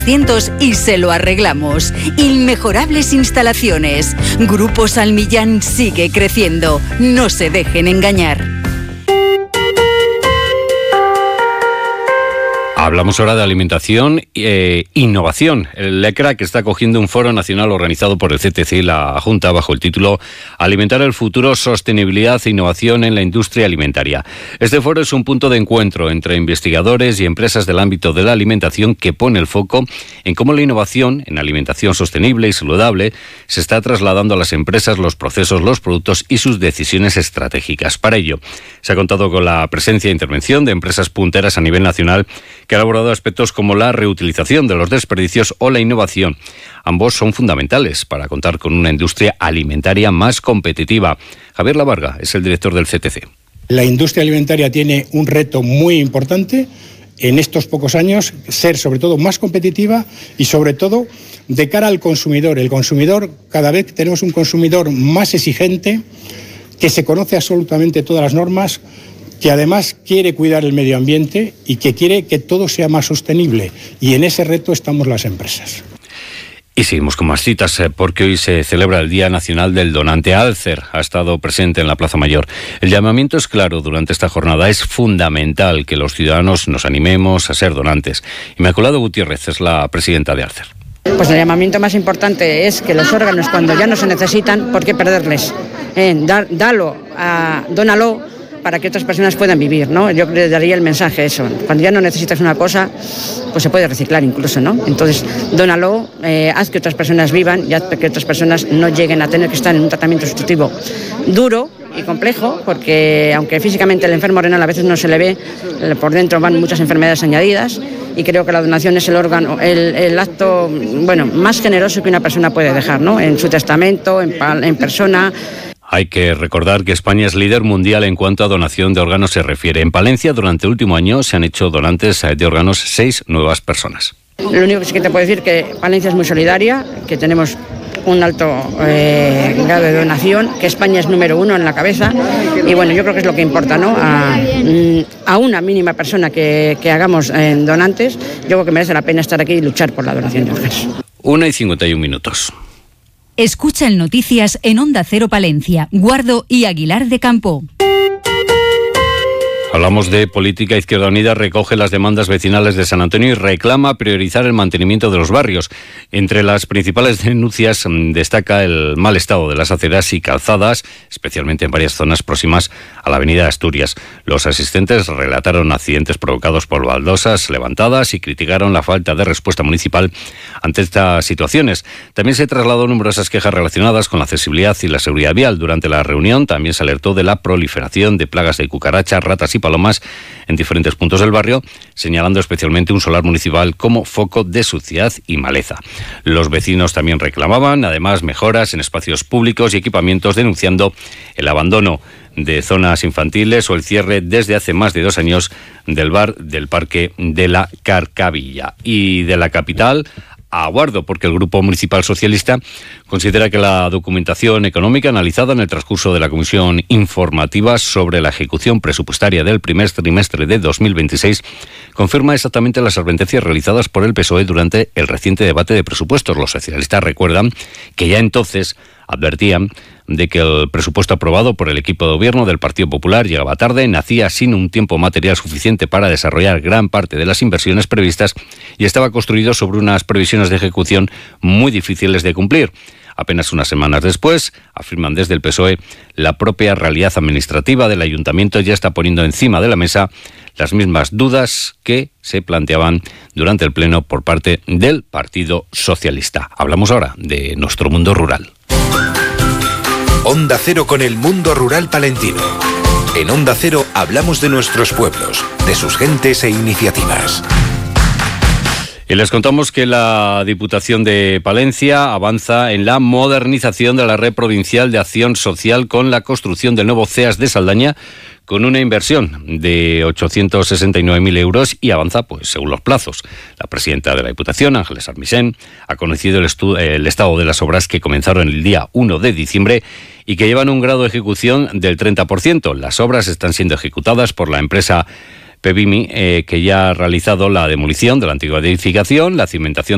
y se lo arreglamos. Inmejorables instalaciones. Grupo Salmillán sigue creciendo. No se dejen engañar. Hablamos ahora de alimentación e innovación. El LECRA, que está acogiendo un foro nacional organizado por el CTC y la Junta bajo el título Alimentar el futuro, sostenibilidad e innovación en la industria alimentaria. Este foro es un punto de encuentro entre investigadores y empresas del ámbito de la alimentación que pone el foco en cómo la innovación en alimentación sostenible y saludable se está trasladando a las empresas, los procesos, los productos y sus decisiones estratégicas. Para ello, se ha contado con la presencia e intervención de empresas punteras a nivel nacional que han abordado aspectos como la reutilización de los desperdicios o la innovación. Ambos son fundamentales para contar con una industria alimentaria más competitiva. Javier Lavarga es el director del CTC. La industria alimentaria tiene un reto muy importante en estos pocos años, ser sobre todo más competitiva y sobre todo de cara al consumidor. El consumidor, cada vez tenemos un consumidor más exigente, que se conoce absolutamente todas las normas, que además quiere cuidar el medio ambiente y que quiere que todo sea más sostenible. Y en ese reto estamos las empresas. Y seguimos con más citas, porque hoy se celebra el Día Nacional del Donante. Alcer ha estado presente en la Plaza Mayor. El llamamiento es claro durante esta jornada. Es fundamental que los ciudadanos nos animemos a ser donantes. Inmaculado Gutiérrez es la presidenta de Alcer. Pues el llamamiento más importante es que los órganos, cuando ya no se necesitan, ¿por qué perderles? Dónalo para que otras personas puedan vivir, ¿no? Yo le daría el mensaje eso. Cuando ya no necesitas una cosa, pues se puede reciclar incluso, ¿no? Entonces, dónalo, haz que otras personas vivan y haz que otras personas no lleguen a tener que estar en un tratamiento sustitutivo duro y complejo, porque aunque físicamente el enfermo renal a veces no se le ve, por dentro van muchas enfermedades añadidas, y creo que la donación es el órgano, el acto, más generoso que una persona puede dejar, ¿no? En su testamento, en persona. Hay que recordar que España es líder mundial en cuanto a donación de órganos se refiere. En Palencia, durante el último año, se han hecho donantes de órganos 6 nuevas personas. Lo único que te puedo decir es que Palencia es muy solidaria, que tenemos un alto grado de donación, que España es número 1 en la cabeza, y yo creo que es lo que importa, ¿no? A una mínima persona que hagamos donantes, yo creo que merece la pena estar aquí y luchar por la donación de órganos. 1:51. Escucha en Noticias en Onda Cero Palencia, Guardo y Aguilar de Campo. Hablamos de política. Izquierda Unida recoge las demandas vecinales de San Antonio y reclama priorizar el mantenimiento de los barrios. Entre las principales denuncias destaca el mal estado de las aceras y calzadas, especialmente en varias zonas próximas a la avenida Asturias. Los asistentes relataron accidentes provocados por baldosas levantadas y criticaron la falta de respuesta municipal ante estas situaciones. También se trasladó numerosas quejas relacionadas con la accesibilidad y la seguridad vial. Durante la reunión también se alertó de la proliferación de plagas de cucarachas, ratas y palomas en diferentes puntos del barrio, señalando especialmente un solar municipal como foco de suciedad y maleza. Los vecinos también reclamaban, además, mejoras en espacios públicos y equipamientos, denunciando el abandono de zonas infantiles o el cierre desde hace más de 2 años del bar del Parque de la Carcavilla. Y de la capital a Guardo, porque el Grupo Municipal Socialista considera que la documentación económica analizada en el transcurso de la Comisión Informativa sobre la ejecución presupuestaria del primer trimestre de 2026 confirma exactamente las advertencias realizadas por el PSOE durante el reciente debate de presupuestos. Los socialistas recuerdan que ya entonces advertían de que el presupuesto aprobado por el equipo de gobierno del Partido Popular llegaba tarde, nacía sin un tiempo material suficiente para desarrollar gran parte de las inversiones previstas y estaba construido sobre unas previsiones de ejecución muy difíciles de cumplir. Apenas unas semanas después, afirman desde el PSOE, la propia realidad administrativa del ayuntamiento ya está poniendo encima de la mesa las mismas dudas que se planteaban durante el pleno por parte del Partido Socialista. Hablamos ahora de nuestro mundo rural. Onda Cero con el mundo rural palentino. En Onda Cero hablamos de nuestros pueblos, de sus gentes e iniciativas. Y les contamos que la Diputación de Palencia avanza en la modernización de la red provincial de acción social con la construcción del nuevo CEAS de Saldaña, con una inversión de 869.000 euros y avanza según los plazos. La presidenta de la Diputación, Ángeles Armisen, ha conocido el estado de las obras que comenzaron el día 1 de diciembre y que llevan un grado de ejecución del 30%. Las obras están siendo ejecutadas por la empresa Pevimi, que ya ha realizado la demolición de la antigua edificación, la cimentación